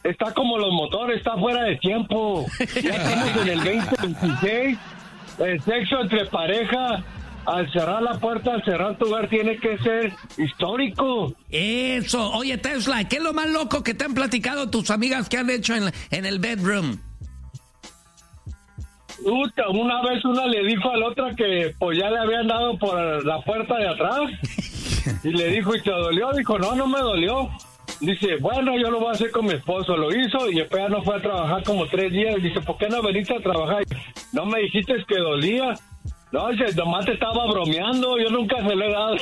está como los motores, está fuera de tiempo. Ya estamos en el 2026. El sexo entre pareja, al cerrar la puerta, al cerrar tu hogar, tiene que ser histórico. Eso. Oye, Tesla, ¿qué es lo más loco que te han platicado tus amigas que han hecho en el bedroom? Una vez una le dijo a la otra que pues ya le habían dado por la puerta de atrás. Y le dijo, ¿y te dolió? Dijo, no me dolió. Dice, bueno, yo lo voy a hacer con mi esposo. Lo hizo y después ya no fue a trabajar como 3 días. Dice, ¿por qué no veniste a trabajar? No me dijiste que dolía. No, dice, nomás te estaba bromeando. Yo nunca se lo he dado.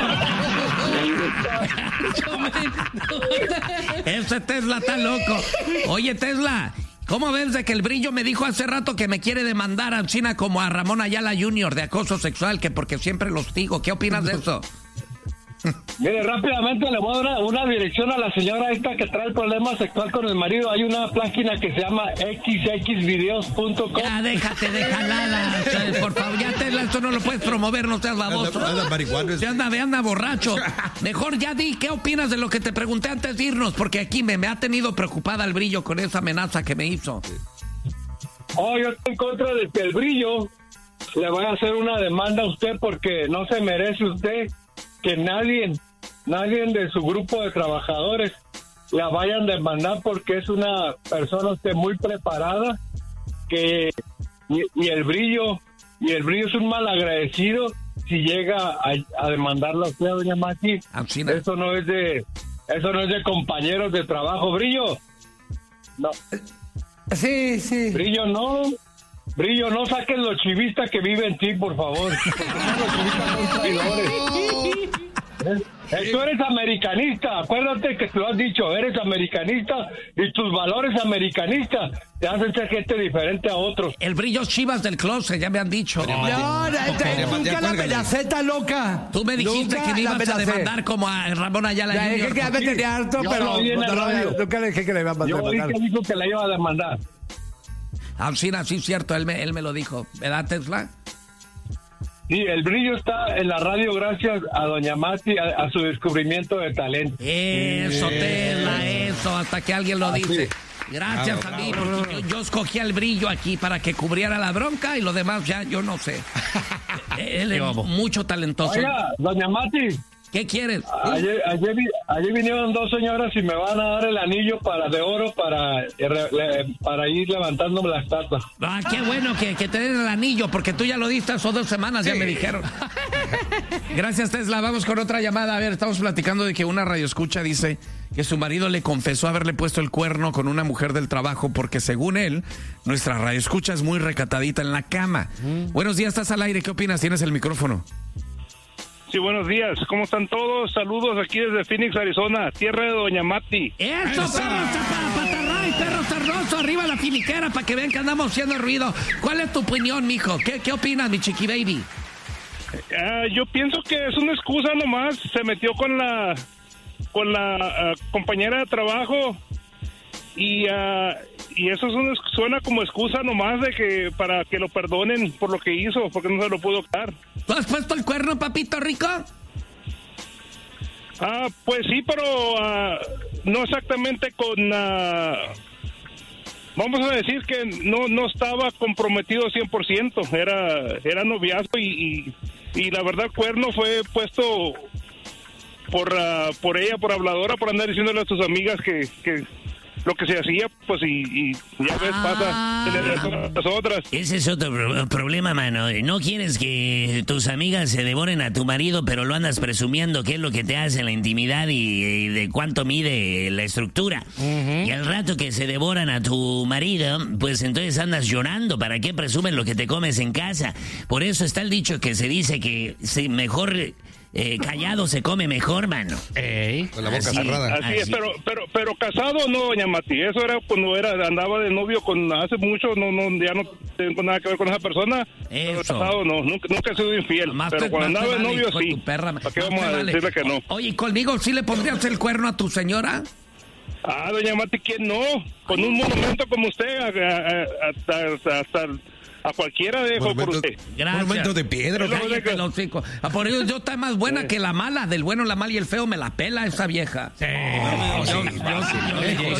Ese Tesla está loco. Oye, Tesla, ¿cómo ves de que el Brillo me dijo hace rato que me quiere demandar a China como a Ramón Ayala Jr. de acoso sexual, que porque siempre los digo? ¿Qué opinas de eso? Mire, rápidamente le voy a dar una dirección a la señora esta que trae el problema sexual con el marido. Hay una página que se llama xxvideos.com. Ya, déjate de jalada. O sea, por favor, ya Tesla, esto no lo puedes promover, no seas baboso. Anda borracho. Mejor ya di, ¿qué opinas de lo que te pregunté antes de irnos? Porque aquí me ha tenido preocupada el Brillo con esa amenaza que me hizo. Yo estoy en contra de que el Brillo le vaya a hacer una demanda a usted porque no se merece usted que nadie de su grupo de trabajadores la vayan a demandar porque es una persona usted muy preparada y el Brillo es un mal agradecido si llega a demandarla a usted, doña Mati. Eso no es de compañeros de trabajo. Brillo, no. Sí. Brillo, no saquen los chivistas que viven en ti, por favor. Los chivistas son traidores. Tú eres americanista, acuérdate que tú has dicho, eres americanista y tus valores americanistas te hacen ser gente diferente a otros. El Brillo Chivas del closet, ya me han dicho. Nunca la pelaceta, loca. Tú me dijiste que me ibas a demandar como a Ramón Ayala Jr. Dije que ya me tenía harto, pero nunca le dije que le iba a demandar. Yo oí que dijo que la iba a demandar. Sí, es cierto, él me lo dijo. ¿Verdad, Tesla? Sí, el Brillo está en la radio gracias a doña Mati, a su descubrimiento de talento. Eso, Tesla, eso, hasta que alguien lo dice. Gracias a mí, porque yo escogí al Brillo aquí para que cubriera la bronca y lo demás ya yo no sé. Él es mucho talentoso. Oiga, doña Mati. ¿Qué quieres? Ayer vinieron 2 señoras y me van a dar el anillo de oro para ir levantándome la estatua. Qué bueno que te den el anillo, porque tú ya lo diste hace 2 semanas, sí. Ya me dijeron. Gracias, Tesla. Vamos con otra llamada. A ver, estamos platicando de que una radioescucha dice que su marido le confesó haberle puesto el cuerno con una mujer del trabajo porque, según él, nuestra radioescucha es muy recatadita en la cama. Buenos días, estás al aire. ¿Qué opinas? Tienes el micrófono. Sí, buenos días. ¿Cómo están todos? Saludos aquí desde Phoenix, Arizona, tierra de doña Mati. ¡Eso, patarray, perro cerroso! Arriba la finiquera para que vean que andamos haciendo ruido. ¿Cuál es tu opinión, mijo? ¿Qué opinas, mi chiqui baby? Yo pienso que es una excusa nomás. Se metió con la compañera de trabajo y eso suena como excusa nomás de que para que lo perdonen por lo que hizo, porque no se lo pudo quitar. ¿Tú has puesto el cuerno, papito rico? Pues sí, pero no exactamente con... vamos a decir que no estaba comprometido 100%. Era noviazgo y la verdad el cuerno fue puesto por ella, por habladora, por andar diciéndole a sus amigas que lo que se hacía, pues, y ya ves, pasa las otras. Ese es otro problema, mano. No quieres que tus amigas se devoren a tu marido, pero lo andas presumiendo qué es lo que te hace en la intimidad y de cuánto mide la estructura. Y al rato que se devoran a tu marido, pues entonces andas llorando. ¿Para qué presumen lo que te comes en casa? Por eso está el dicho que se dice que mejor... callado se come mejor, mano. Con la boca cerrada. Así es, pero casado no, doña Mati. Eso era cuando andaba de novio hace mucho, ya no tengo nada que ver con esa persona. Pero casado no, nunca he sido infiel. Pero cuando andaba de novio sí. ¿Para qué vamos a decirle que no? Oye, ¿conmigo sí le pondrías el cuerno a tu señora? Doña Mati, ¿quién no? Con un monumento como usted, hasta a cualquiera dejo por usted. Gracias. Monumento de piedra. Por eso yo está más buena que la mala. Del bueno, la mala y el feo me la pela esa vieja. Sí.